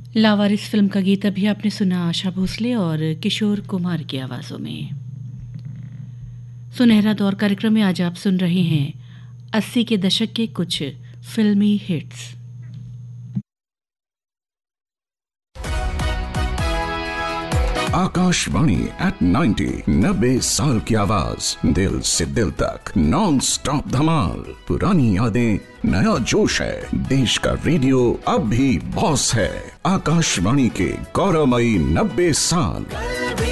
लावारिस film का गीत अभी आपने सुना आशा भोसले और किशोर कुमार की आवाज़ों में। सुनहरा दौर कार्यक्रम में आज आप सुन रहे हैं 80 के दशक के कुछ फिल्मी हिट्स। आकाशवाणी एट 90 90 साल की आवाज, दिल से दिल तक नॉन स्टॉप धमाल। पुरानी यादें, नया जोश है। देश का रेडियो अब भी बॉस है। आकाशवाणी के गौरवमयी 90 साल।